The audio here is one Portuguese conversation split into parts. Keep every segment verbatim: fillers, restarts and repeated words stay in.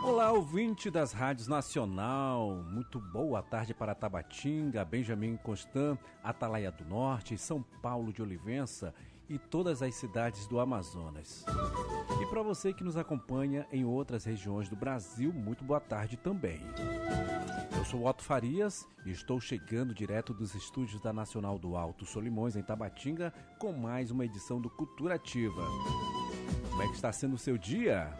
Olá, ouvinte das rádios Nacional, muito boa tarde para Tabatinga, Benjamin Constant, Atalaia do Norte, São Paulo de Olivença e todas as cidades do Amazonas. E para você que nos acompanha em outras regiões do Brasil, muito boa tarde também. Eu sou Otto Farias e estou chegando direto dos estúdios da Nacional do Alto Solimões, em Tabatinga, com mais uma edição do Cultura Ativa. Como é que está sendo o seu dia?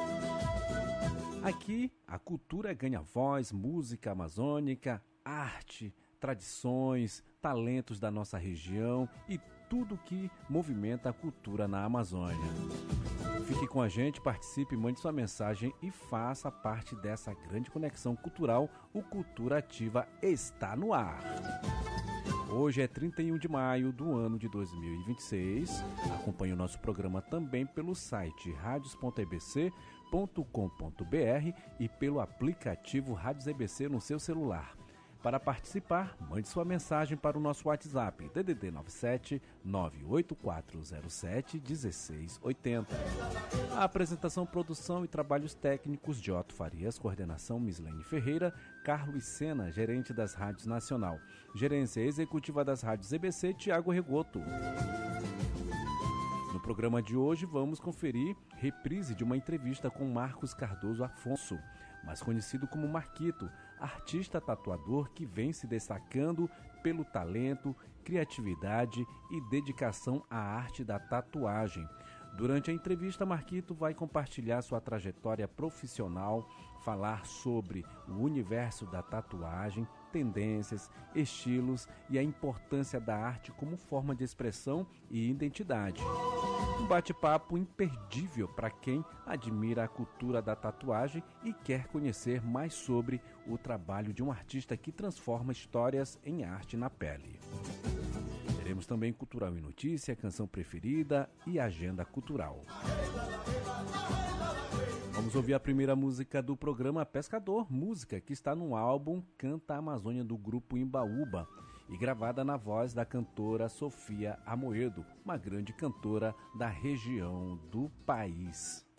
Aqui, a cultura ganha voz, música amazônica, arte, tradições, talentos da nossa região e tudo que movimenta a cultura na Amazônia. Fique com a gente, participe, mande sua mensagem e faça parte dessa grande conexão cultural. O Cultura Ativa está no ar. Hoje é trinta e um de maio do ano de dois mil e vinte e seis. Acompanhe o nosso programa também pelo site radios ponto e b c ponto com ponto b r e pelo aplicativo Rádios E B C no seu celular. Para participar, mande sua mensagem para o nosso WhatsApp D D D nove sete nove oito quatro zero sete um seis oito zero. A apresentação, produção e trabalhos técnicos de Otto Farias, coordenação Mislene Ferreira, Carlos Sena, gerente das Rádios Nacional, gerência executiva das Rádios E B C, Tiago Regoto. No programa de hoje vamos conferir reprise de uma entrevista com Marcos Cardoso Afonso, mais conhecido como Marquito, artista tatuador que vem se destacando pelo talento, criatividade e dedicação à arte da tatuagem. Durante a entrevista, Marquito vai compartilhar sua trajetória profissional, falar sobre o universo da tatuagem, tendências, estilos e a importância da arte como forma de expressão e identidade. Um bate-papo imperdível para quem admira a cultura da tatuagem e quer conhecer mais sobre o trabalho de um artista que transforma histórias em arte na pele. Teremos também Cultural e Notícia, Canção Preferida e Agenda Cultural. Vamos ouvir a primeira música do programa Pescador, música que está no álbum Canta a Amazônia do grupo Imbaúba e gravada na voz da cantora Sofia Amoedo, uma grande cantora da região do país.